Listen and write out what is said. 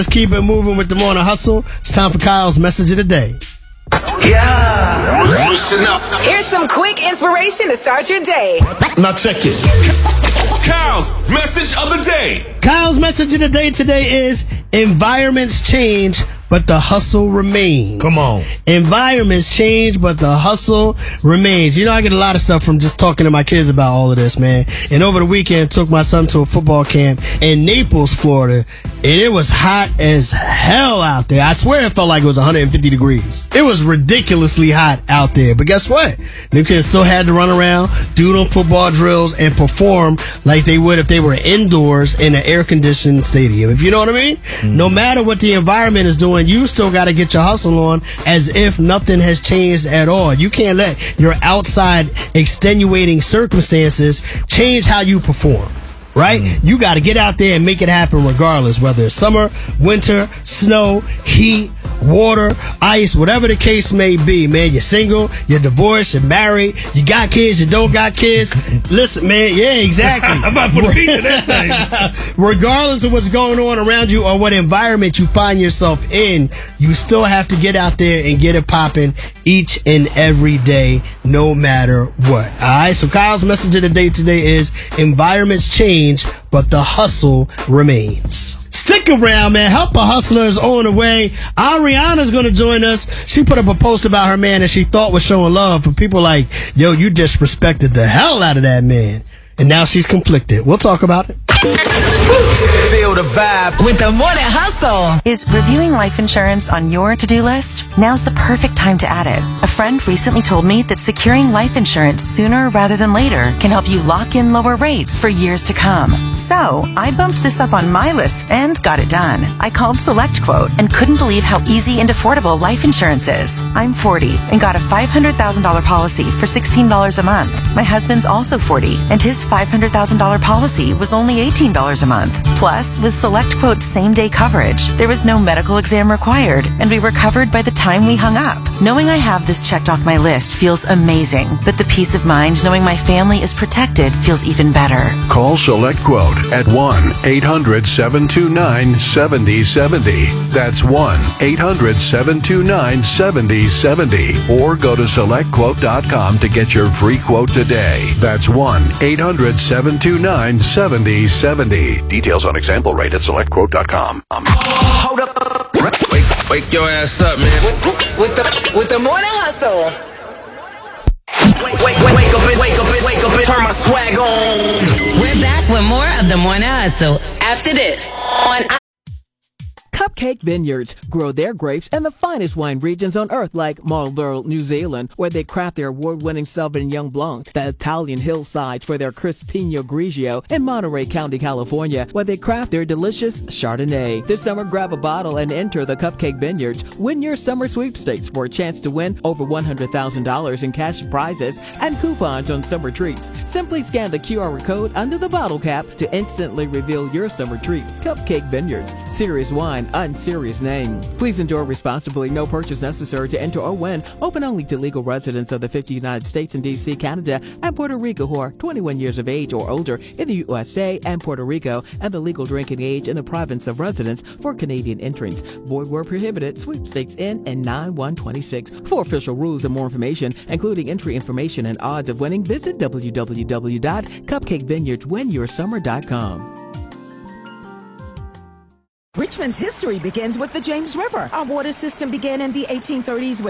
Let's keep it moving with the morning hustle. It's time for Kyle's message of the day. Yeah. Listen up. Here's some quick inspiration to start your day. Now check it. Kyle's message of the day. Kyle's message of the day today is environments change, but the hustle remains. Come on. Environments change, but the hustle remains. You know, I get a lot of stuff from just talking to my kids about all of this, man. And over the weekend, took my son to a football camp in Naples, Florida. And it was hot as hell out there. I swear it felt like it was 150 degrees. It was ridiculously hot out there. But guess what? Them kids still had to run around, do them football drills, and perform like they would if they were indoors in an air-conditioned stadium. If you know what I mean? Mm-hmm. No matter what the environment is doing, you still got to get your hustle on as if nothing has changed at all. You can't let your outside extenuating circumstances change how you perform. Right? Mm-hmm. You got to get out there and make it happen regardless, whether it's summer, winter, snow, heat, water, ice, whatever the case may be, man. You're single, you're divorced, you're married, you got kids, you don't got kids. Listen, man, yeah, exactly. I'm about to put a beat to that thing. Regardless of what's going on around you or what environment you find yourself in, you still have to get out there and get it popping each and every day, no matter what. All right, so Kyle's message of the day today is environments change, but the hustle remains. Stick around, man. Help a Hustler is on the way. Ariana's going to join us. She put up a post about her man that she thought was showing love for people like, yo, you disrespected the hell out of that man. And now she's conflicted. We'll talk about it. Feel the vibe with the morning hustle. Is reviewing life insurance on your to-do list? Now's the perfect time to add it. A friend recently told me that securing life insurance sooner rather than later can help you lock in lower rates for years to come. So I bumped this up on my list and got it done. I called SelectQuote and couldn't believe how easy and affordable life insurance is. I'm 40 and got a $500,000 policy for $16 a month. My husband's also 40 and his $500,000 policy was only $18 a month. Plus, with SelectQuote's same-day coverage, there was no medical exam required, and we were covered by the time we hung up. Knowing I have this checked off my list feels amazing, but the peace of mind knowing my family is protected feels even better. Call SelectQuote at 1-800-729-7070. That's 1-800-729-7070. Or go to SelectQuote.com to get your free quote today. That's 1-800-729-7070. Details on example rate at SelectQuote.com. Hold up. Wake your ass up, man. With the morning hustle. Wake up and turn my swag on. We're back with more of the morning hustle after this on Cupcake Vineyards grow their grapes in the finest wine regions on earth, like Marlborough, New Zealand, where they craft their award-winning Sauvignon Blanc, the Italian hillsides for their crisp Pinot Grigio, and Monterey County, California, where they craft their delicious Chardonnay. This summer, grab a bottle and enter the Cupcake Vineyards. Win your summer sweepstakes for a chance to win over $100,000 in cash prizes and coupons on summer treats. Simply scan the QR code under the bottle cap to instantly reveal your summer treat. Cupcake Vineyards, serious wine, unserious name. Please enjoy responsibly. No purchase necessary to enter or win. Open only to legal residents of the 50 United States and D.C., Canada, and Puerto Rico who are 21 years of age or older in the USA and Puerto Rico, and the legal drinking age in the province of residence for Canadian entrants. Void where prohibited. Sweepstakes in 9/1/26. For official rules and more information, including entry information and odds of winning, visit www.cupcakevineyardswinyoursummer.com. Richmond's history begins with the James River. Our water system began in the 1830s with